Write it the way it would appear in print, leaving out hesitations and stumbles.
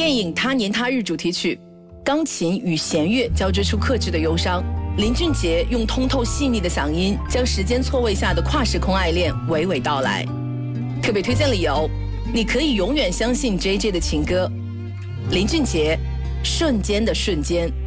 电影《他年他日》主题曲，钢琴与弦乐交织出克制的忧伤。林俊杰用通透细腻的嗓音，将时间错位下的跨时空爱恋娓娓道来。特别推荐理由：你可以永远相信 JJ 的情歌。林俊杰，瞬间的瞬间。